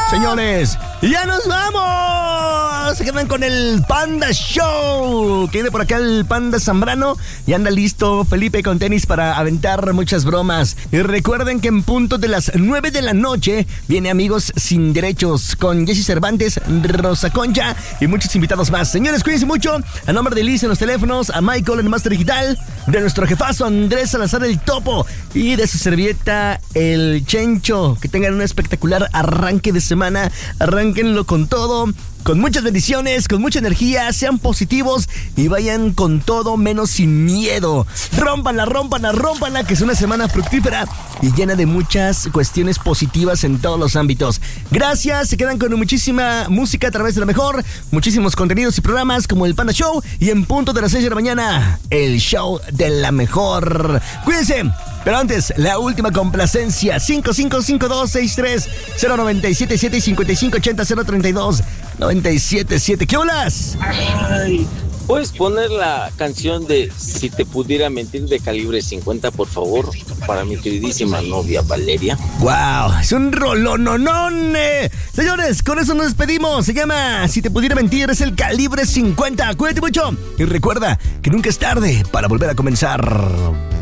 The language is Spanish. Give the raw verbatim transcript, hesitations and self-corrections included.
Señores, ya nos vamos. Se quedan con el Panda Show. Que viene por acá el Panda Zambrano. Y anda listo Felipe con tenis para aventar muchas bromas. Y recuerden que en punto de las nueve de la noche viene Amigos Sin Derechos con Jessy Cervantes, Rosa Concha y muchos invitados más. Señores, cuídense mucho. A nombre de Liz en los teléfonos, a Michael en el Master Digital, de nuestro jefazo Andrés Salazar el Topo y de su servieta el Chencho. Que tengan un espectacular arranque de semana. Arránquenlo con todo, con muchas bendiciones, con mucha energía, sean positivos y vayan con todo menos sin miedo. Rómpanla, rómpanla, rómpanla, que es una semana fructífera y llena de muchas cuestiones positivas en todos los ámbitos. Gracias, se quedan con muchísima música a través de la mejor, muchísimos contenidos y programas como el Panda Show y en punto de las seis de la mañana, el show de la mejor. Cuídense. Pero antes, la última complacencia, cinco cinco cinco dos seis tres cero nueve siete siete y cinco cinco ocho cero cero tres dos nueve siete siete. ¿Qué holas? Ay, ¿puedes poner la canción de Si te pudiera mentir de Calibre cincuenta, por favor? Para mi queridísima novia Valeria. ¡Wow! Es un rolononón. Señores, con eso nos despedimos. Se llama Si te pudiera mentir, es el Calibre cincuenta. Cuídate mucho y recuerda que nunca es tarde para volver a comenzar.